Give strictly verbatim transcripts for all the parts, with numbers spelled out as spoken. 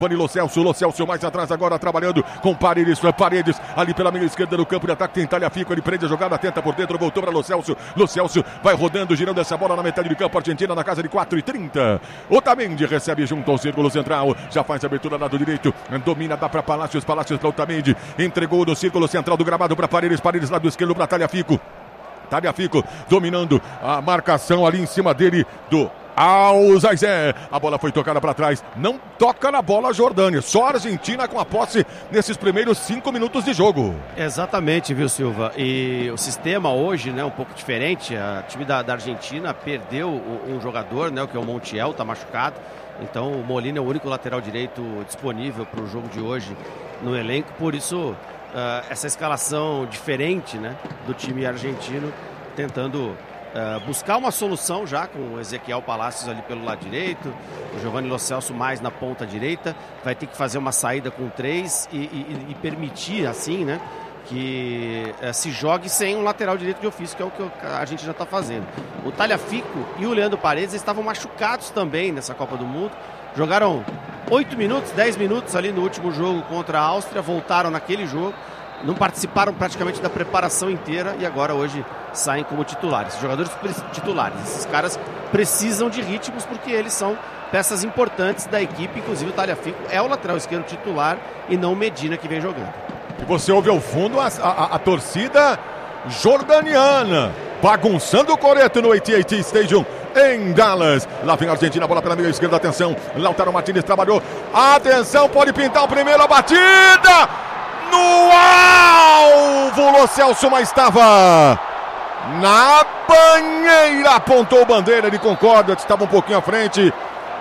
Lo Celso, Lo Celso mais atrás agora trabalhando com Paredes, Paredes ali pela meia esquerda no campo de ataque, tem Tagliafico, ele prende a jogada, tenta por dentro, voltou para Lo Celso, Lo Celso vai rodando, girando essa bola na metade de campo, Argentina na casa de quatro e trinta, Otamendi recebe junto ao círculo central, já faz a abertura lado direito, domina, dá para Palácios, Palácios para Otamendi, entregou no círculo central do gramado para Paredes, Paredes lado esquerdo para Tagliafico, Tagliafico dominando a marcação ali em cima dele do Alzaize, a bola foi tocada para trás, não toca na bola a Jordânia, só a Argentina com a posse nesses primeiros cinco minutos de jogo. Exatamente, viu, Silva? E o sistema hoje, né, um pouco diferente, a time da, da Argentina perdeu um, um jogador, né, que é o Montiel, tá machucado, então o Molina é o único lateral direito disponível para o jogo de hoje no elenco, por isso uh, essa escalação diferente, né, do time argentino, tentando Uh, buscar uma solução já com o Ezequiel Palácios ali pelo lado direito, o Giovanni Lo Celso mais na ponta direita, vai ter que fazer uma saída com três e, e, e permitir assim, né, que uh, se jogue sem um lateral direito de ofício, que é o que a gente já está fazendo. O Tagliafico e o Leandro Paredes estavam machucados também nessa Copa do Mundo, jogaram oito minutos, dez minutos ali no último jogo contra a Áustria, voltaram naquele jogo, não participaram praticamente da preparação inteira e agora hoje saem como titulares, jogadores titulares. Esses caras precisam de ritmos porque eles são peças importantes da equipe, inclusive o Tagliafico é o lateral esquerdo titular e não o Medina que vem jogando. E você ouve ao fundo a, a, a torcida jordaniana bagunçando o coreto no A T e T Stadium em Dallas. Lá vem a Argentina, bola pela meia esquerda, atenção, Lautaro Martínez trabalhou, atenção, pode pintar o primeiro, a batida no alvo, Lo Celso, mas estava na banheira, apontou bandeira, ele concorda, estava um pouquinho à frente,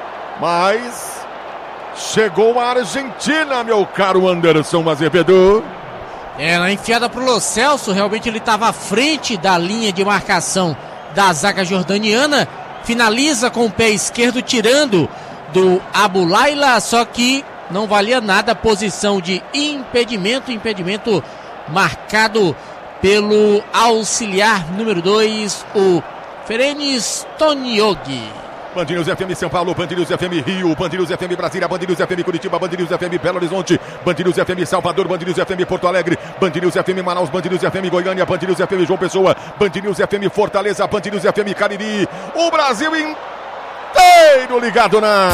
mas chegou a Argentina, meu caro Anderson Azevedo. É, na enfiada pro Lo Celso, realmente ele estava à frente da linha de marcação da zaga jordaniana, finaliza com o pé esquerdo, tirando do Abu Laila, só que não valia nada a posição de impedimento, impedimento marcado pelo auxiliar número dois, o Ferenis Toniogi. Band News F M São Paulo, Band News F M Rio, Band News F M Brasília, Band News F M Curitiba, Band News F M Belo Horizonte, Band News F M Salvador, Band News F M Porto Alegre, Band News F M Manaus, Band News F M Goiânia, Band News F M João Pessoa, Band News F M Fortaleza, Band News F M Cariri, o Brasil inteiro ligado na...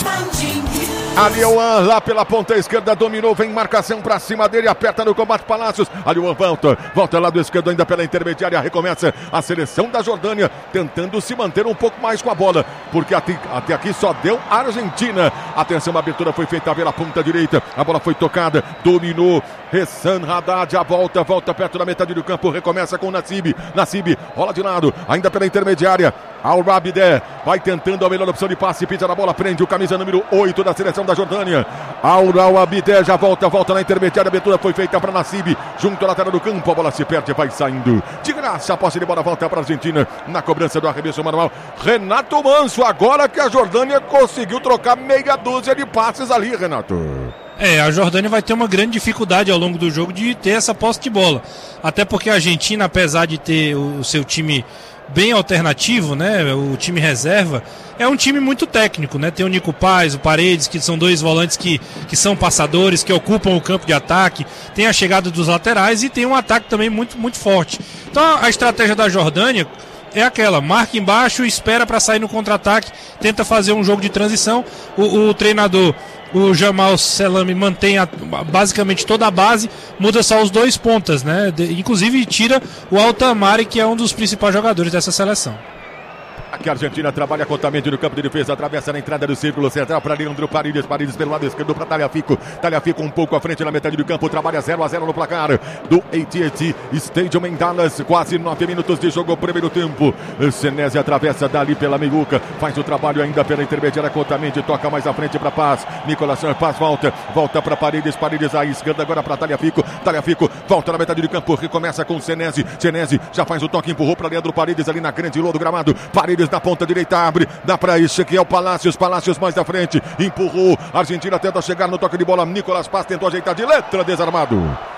Alioan lá pela ponta esquerda, dominou, vem marcação pra cima dele, aperta no combate Palácios, Alioan volta, volta lado esquerdo ainda pela intermediária, recomeça a seleção da Jordânia, tentando se manter um pouco mais com a bola, porque até, até aqui só deu a Argentina. Atenção, a abertura foi feita pela ponta direita, a bola foi tocada, dominou, Hassan Haddad, a volta, volta perto da metade do campo, recomeça com o Nassib, Nassib rola de lado, ainda pela intermediária, Al-Rabideh vai tentando a melhor opção de passe, pisa na bola, prende o camisa número oito da seleção da Jordânia, Al-Rabideh já volta, volta na intermediária, a abertura foi feita para Nassib, junto à lateral do campo, a bola se perde, vai saindo, de graça, a posse de bola volta para a Argentina, na cobrança do arremesso manual, Renato Manso, agora que a Jordânia conseguiu trocar meia dúzia de passes ali, Renato. É, a Jordânia vai ter uma grande dificuldade ao longo do jogo de ter essa posse de bola, até porque a Argentina, apesar de ter o, o seu time bem alternativo, né, o time reserva, é um time muito técnico, né, tem o Nico Paz, o Paredes, que são dois volantes que, que são passadores, que ocupam o campo de ataque, tem a chegada dos laterais e tem um ataque também muito, muito forte. Então a estratégia da Jordânia é aquela, marca embaixo, espera para sair no contra-ataque, tenta fazer um jogo de transição, o, o treinador, o Jamal Selami, mantém a, basicamente toda a base, muda só os dois pontas, né? De, inclusive tira o Altamari, que é um dos principais jogadores dessa seleção. Aqui a Argentina trabalha com Otamendi no campo de defesa, atravessa na entrada do círculo central para Leandro Paredes, Paredes pelo lado esquerdo para Tagliafico, Tagliafico um pouco à frente na metade do campo, trabalha zero a zero no placar do A T e T Stadium em Dallas, quase nove minutos de jogo, primeiro tempo, Senesi atravessa dali pela meiuca, faz o trabalho ainda pela intermediária com Otamendi, toca mais à frente para Paz, Nicolas Paz volta, volta para Paredes, Paredes à esquerda agora para Tagliafico, Tagliafico volta na metade do campo, recomeça com Senesi, Senesi já faz o toque, empurrou para Leandro Paredes ali na grande lua do gramado, Paredes na ponta direita, abre, dá para Ezequiel Palácios, Palácios mais da frente, empurrou, a Argentina tenta chegar no toque de bola, Nicolas Paz tentou ajeitar de letra, desarmado.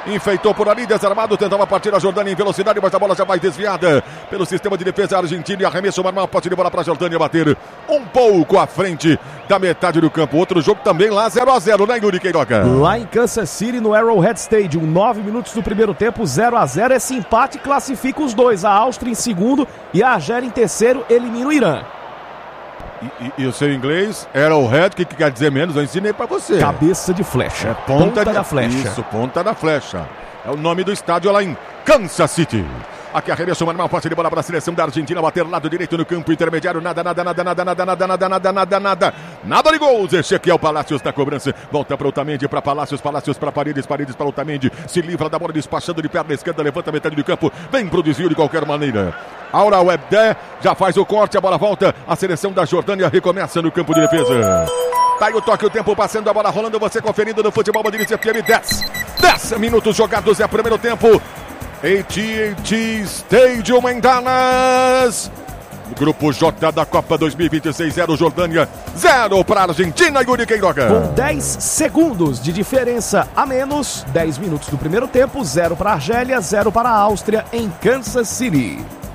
enfeitou por ali, desarmado, tentava partir a Jordânia em velocidade, mas a bola já vai desviada pelo sistema de defesa argentino e arremesso normal, pode de bola para a Jordânia bater um pouco à frente da metade do campo. Outro jogo também lá, zero a zero, né, Yuri Queiroga? Lá em Kansas City, no Arrowhead Stadium, nove minutos do primeiro tempo, zero a zero. Esse empate classifica os dois, a Áustria em segundo e a Argélia em terceiro, elimina o Irã. E, e, e o seu inglês, Arrowhead, que, que quer dizer menos, eu ensinei pra você. Cabeça de flecha. É ponta, ponta de... da flecha. Isso, ponta da flecha. É o nome do estádio lá em Kansas City. Aqui arremesso normal, passe de bola para a seleção da Argentina, bater lado direito no campo intermediário, nada, nada, nada, nada, nada, nada, nada, nada, nada, nada, nada de gols. Ezequiel Palacios na cobrança, volta para o Otamendi, para Palacios, Palacios para Paredes, Paredes para o Otamendi, se livra da bola despachando de perna esquerda, levanta a metade do campo, vem pro desvio de qualquer maneira. Aura Webde já faz o corte, a bola volta, a seleção da Jordânia recomeça no campo de defesa. Tá aí o toque, o tempo passando, a bola rolando, você conferindo no Futebol Bandeirantes F M. dez, dez minutos jogados, é primeiro tempo. A T and T Stadium em Dallas. Grupo J da Copa dois mil e vinte e seis, zero Jordânia, zero para a Argentina, Yuri Queiroga. Com dez segundos de diferença a menos, dez minutos do primeiro tempo, zero para a Argélia, zero para a Áustria em Kansas City.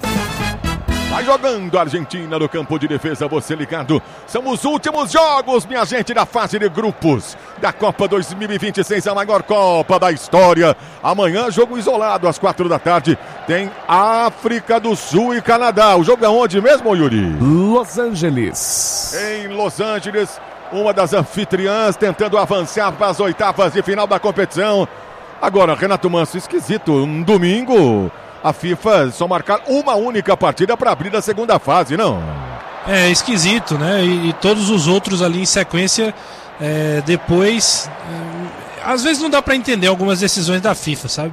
Vai jogando a Argentina no campo de defesa, você ligado. São os últimos jogos, minha gente, da fase de grupos da Copa dois mil e vinte e seis, a maior Copa da história. Amanhã, jogo isolado, às quatro da tarde, tem África do Sul e Canadá. O jogo é onde mesmo, Yuri? Los Angeles. Em Los Angeles, uma das anfitriãs tentando avançar para as oitavas de final da competição. Agora, Renato Manso, esquisito, um domingo... A FIFA só marcar uma única partida para abrir a segunda fase, não? É esquisito, né? E, e todos os outros ali em sequência, é, depois... É, às vezes não dá para entender algumas decisões da FIFA, sabe?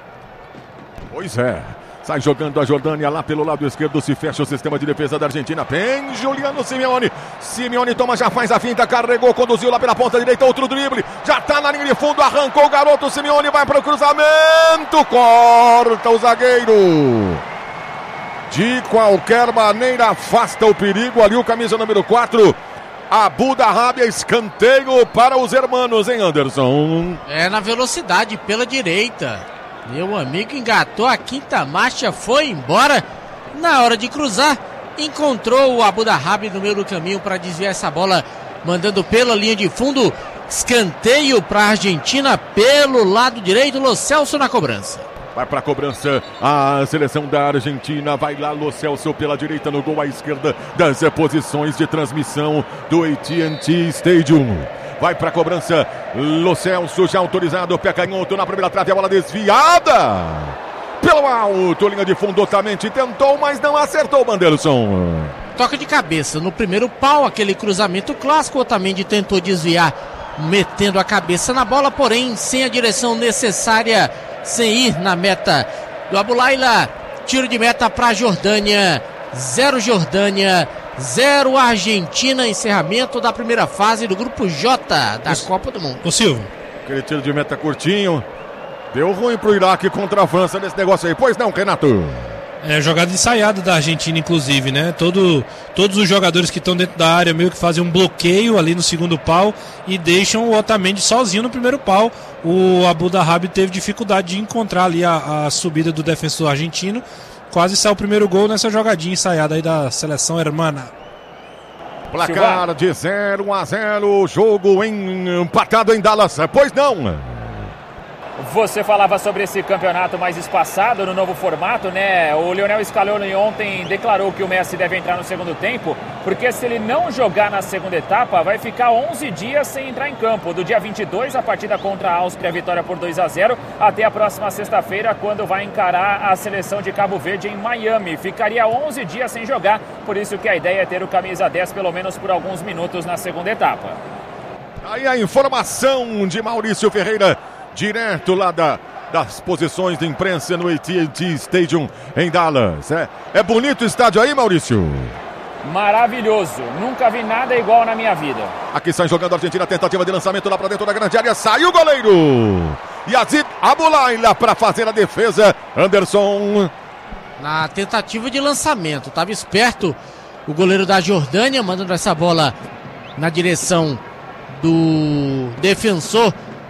Pois é. Sai jogando a Jordânia lá pelo lado esquerdo, se fecha o sistema de defesa da Argentina. Tem Juliano Simeone. Simeone toma, já faz a finta, carregou, conduziu lá pela ponta direita, outro drible. Já tá na linha de fundo, arrancou o garoto. Simeone vai para o cruzamento, corta o zagueiro. De qualquer maneira, afasta o perigo ali o camisa número quatro. Abu Dhabi, escanteio para os hermanos, hein, Anderson? É na velocidade, pela direita. Meu amigo engatou a quinta marcha, foi embora. Na hora de cruzar, encontrou o Abu Dhabi no meio do caminho para desviar essa bola, mandando pela linha de fundo. Escanteio para a Argentina pelo lado direito. Lo Celso na cobrança. Vai para a cobrança a seleção da Argentina. Vai lá Lo Celso pela direita no gol à esquerda das posições de transmissão do A T and T Stadium. Vai para a cobrança, Lo Celso já autorizado, pé canhoto na primeira trave, a bola desviada. Pelo alto, linha de fundo, Otamendi tentou, mas não acertou, Banderson. Toca de cabeça no primeiro pau, aquele cruzamento clássico, Otamendi tentou desviar, metendo a cabeça na bola, porém sem a direção necessária, sem ir na meta do Abulaila. Tiro de meta para a Jordânia, zero Jordânia, zero Argentina, encerramento da primeira fase do Grupo J da o, Copa do Mundo. Ô Silvio, aquele tiro de meta curtinho, deu ruim pro Iraque contra a França nesse negócio aí, pois não, Renato? É jogada ensaiada da Argentina, inclusive, né? Todo, todos os jogadores que estão dentro da área meio que fazem um bloqueio ali no segundo pau e deixam o Otamendi sozinho no primeiro pau. O Abu Dhabi teve dificuldade de encontrar ali a, a subida do defensor argentino. Quase saiu o primeiro gol nessa jogadinha ensaiada aí da seleção hermana. Placar de zero a zero, jogo em, empatado em Dallas, pois não? Você falava sobre esse campeonato mais espaçado no novo formato, né? O Lionel Scaloni ontem declarou que o Messi deve entrar no segundo tempo, porque se ele não jogar na segunda etapa, vai ficar onze dias sem entrar em campo. Do dia vinte e dois, a partida contra a Áustria, a vitória por dois a zero, até a próxima sexta-feira, quando vai encarar a seleção de Cabo Verde em Miami. Ficaria onze dias sem jogar, por isso que a ideia é ter o camisa dez pelo menos por alguns minutos na segunda etapa. Aí a informação de Maurício Ferreira, direto lá da, das posições de imprensa no A T and T Stadium em Dallas. É, é bonito o estádio aí, Maurício? Maravilhoso, nunca vi nada igual na minha vida. Aqui sai jogando a Argentina, tentativa de lançamento lá para dentro da grande área, saiu o goleiro Yazid Abulaila para fazer a defesa. Anderson, na tentativa de lançamento, estava esperto o goleiro da Jordânia, mandando essa bola na direção do defensor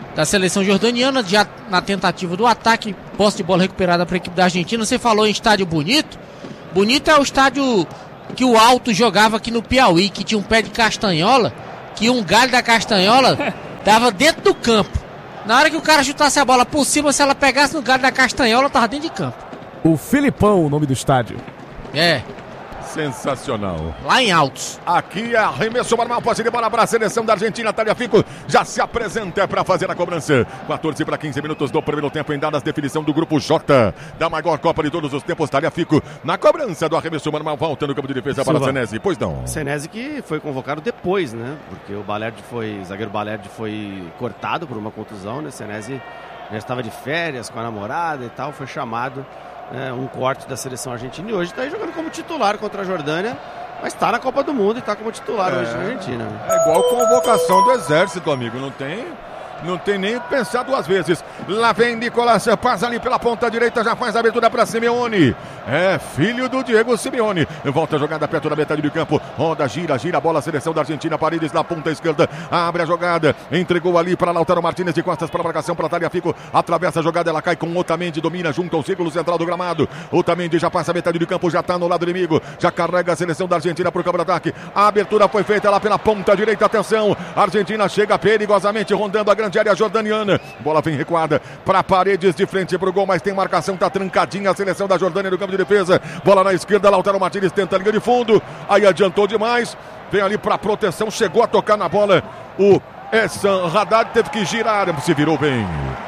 da seleção jordaniana, já na tentativa do ataque, posse de bola recuperada para a equipe da Argentina. Você falou em estádio bonito. Bonito é o estádio que o Alto jogava aqui no Piauí, que tinha um pé de castanhola, que um galho da castanhola dava dentro do campo. Na hora que o cara chutasse a bola por cima, se ela pegasse no galho da castanhola, tava dentro de campo. O Filipão, o nome do estádio. É. Sensacional. Lá em Altos. Aqui é arremesso normal, pode de bola para a seleção da Argentina. Tagliafico já se apresenta para fazer a cobrança. quatorze para quinze minutos do primeiro tempo em dadas definição do grupo J da maior Copa de todos os tempos. Tagliafico na cobrança do arremesso normal, volta no campo de defesa para Senesi. Pois não. Senesi que foi convocado depois, né? Porque o Balerdi foi, o zagueiro Balerdi foi cortado por uma contusão, né? Senesi já estava de férias com a namorada e tal, foi chamado. É, um corte da seleção argentina e hoje está aí jogando como titular contra a Jordânia, mas está na Copa do Mundo e está como titular é, hoje na Argentina. É igual convocação do exército, amigo, não tem, não tem nem que pensar duas vezes. Lá vem Nicolás, passa ali pela ponta direita, já faz a abertura para Simeone. É filho do Diego Simeone. Volta a jogada perto da metade do campo. Roda, gira, gira a bola. A seleção da Argentina. Paredes na ponta esquerda. Abre a jogada. Entregou ali para Lautaro Martínez de costas para a marcação para Tagliafico. Atravessa a jogada. Ela cai com Otamendi. Domina junto ao círculo central do gramado. Otamendi já passa a metade do campo. Já está no lado inimigo. Já carrega a seleção da Argentina para o campo de ataque. A abertura foi feita lá pela ponta direita. Atenção. A Argentina chega perigosamente rondando a grande área jordaniana. Bola vem recuada para Paredes de frente para o gol. Mas tem marcação. Está trancadinha a seleção da Jordânia no campo de defesa, bola na esquerda, Lautaro Martínez tenta a linha de fundo, aí adiantou demais, vem ali para proteção, chegou a tocar na bola, o Essam Haddad teve que girar, se virou bem.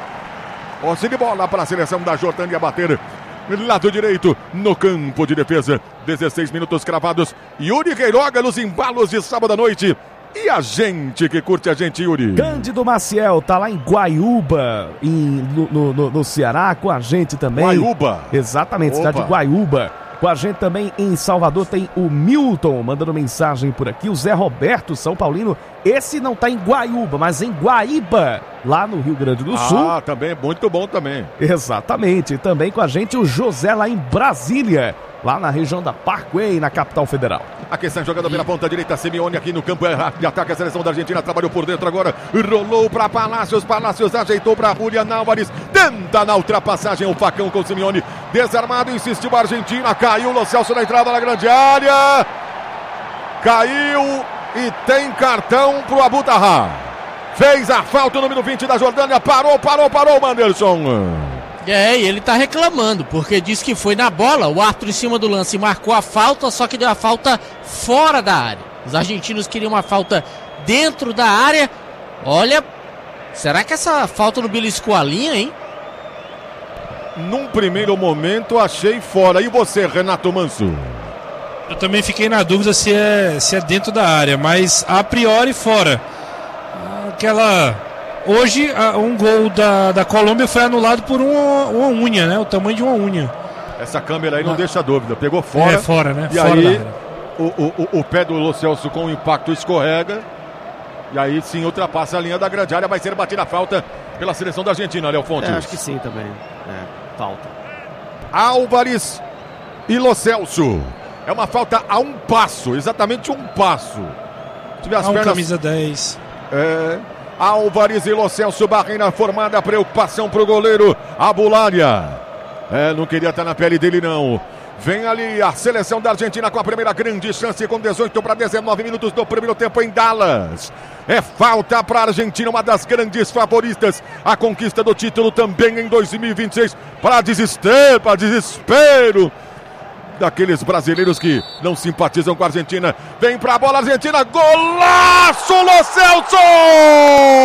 Posse de bola para a seleção da Jordânia bater, lado direito, no campo de defesa, dezesseis minutos cravados, Yuri Queiroga nos embalos de sábado à noite. E a gente que curte a gente, Yuri? Cândido Maciel tá lá em Guaiúba, em, no, no, no Ceará, com a gente também. Guaiúba? Exatamente, cidade de Guaiúba. Com a gente também em Salvador tem o Milton, mandando mensagem por aqui. O Zé Roberto, São Paulino. Esse não tá em Guaiúba, mas em Guaíba, lá no Rio Grande do Sul. Ah, também, muito bom também. Exatamente, também com a gente o José lá em Brasília, lá na região da Parkway, na capital federal. Aqui está jogando pela ponta direita, Simeone aqui no campo de ataque, a seleção da Argentina trabalhou por dentro agora, rolou para Palácios, Palácios ajeitou para Julián Álvares, tenta na ultrapassagem o facão com o Simeone, desarmado, insistiu a Argentina, caiu o Lo Celso na entrada da grande área, caiu e tem cartão pro Abu Talha. Fez a falta o número vinte da Jordânia, parou, parou, parou, Manderson. É, e ele tá reclamando, porque diz que foi na bola, o árbitro em cima do lance marcou a falta, só que deu a falta fora da área. Os argentinos queriam uma falta dentro da área. Olha, será que essa falta não beliscou a linha, hein? Num primeiro momento achei fora. E você, Renato Manso? Eu também fiquei na dúvida se é, se é dentro da área, mas a priori fora. Aquela... Hoje, um gol da, da Colômbia foi anulado por uma, uma unha, né? O tamanho de uma unha. Essa câmera aí não ah. deixa dúvida. Pegou fora. É, fora, né? E fora aí, o, o, o pé do Lo Celso com o impacto escorrega. E aí sim ultrapassa a linha da grande área. Vai ser batida a falta pela seleção da Argentina, Léo Fontes. É, acho que sim também. É, falta. Álvares e Lo Celso. É uma falta a um passo, exatamente um passo. Tiver as pernas... camisa dez. É... Álvares e Lo Celso, barreira formada, preocupação pro goleiro Abularia. É, não queria estar na pele dele não. Vem ali a seleção da Argentina com a primeira grande chance com dezoito para dezenove minutos do primeiro tempo em Dallas. É falta para a Argentina, uma das grandes favoritas. A conquista do título também em dois mil e vinte e seis. Para desespero, para desespero daqueles brasileiros que não simpatizam com a Argentina. Vem pra bola, Argentina, golaço, Lo Celso!